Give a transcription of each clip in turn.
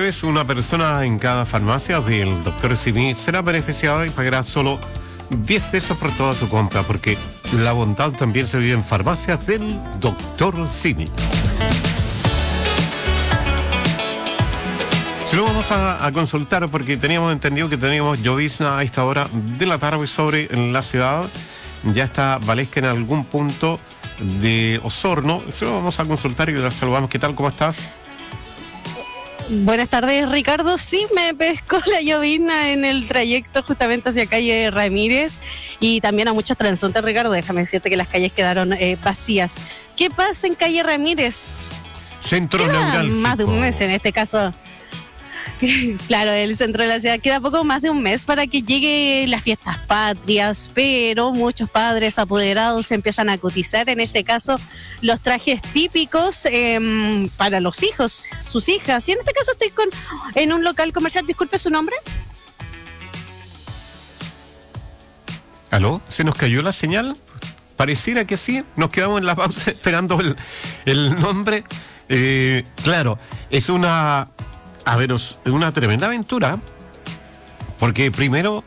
jueves, una persona en cada farmacia del Dr. Simi será beneficiada y pagará solo 10 pesos por toda su compra, porque la bondad también se vive en farmacias del Dr. Simi. Si lo vamos a consultar, porque teníamos entendido que teníamos llovizna a esta hora de la tarde sobre la ciudad. Ya está Valesca en algún punto de Osorno. Se lo vamos a consultar y la saludamos. ¿Qué tal? ¿Cómo estás? Buenas tardes, Ricardo. Sí, me pescó la llovizna en el trayecto justamente hacia calle Ramírez y también a muchos transeúntes, Ricardo. Déjame decirte que las calles quedaron vacías. ¿Qué pasa en calle Ramírez? Centro neurálgico. Más de un mes en este caso. Claro, el centro de la ciudad queda poco más de un mes para que llegue las fiestas patrias, pero muchos padres apoderados empiezan a cotizar, en este caso, los trajes típicos para los hijos, sus hijas. Y en este caso estoy en un local comercial. Disculpe su nombre. ¿Aló? ¿Se nos cayó la señal? Pareciera que sí. Nos quedamos en la pausa esperando el nombre. Claro, es una tremenda aventura, porque primero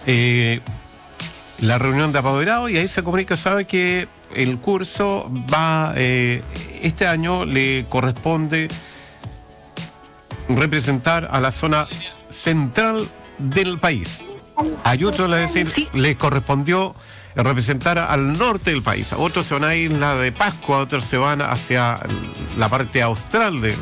la reunión de apoderados y ahí se comunica, sabe que el curso va, este año le corresponde representar a la zona central del país. Hay otros, es decir, Sí. le correspondió representar al norte del país. Otros se van a Isla de Pascua, otros se van hacia la parte austral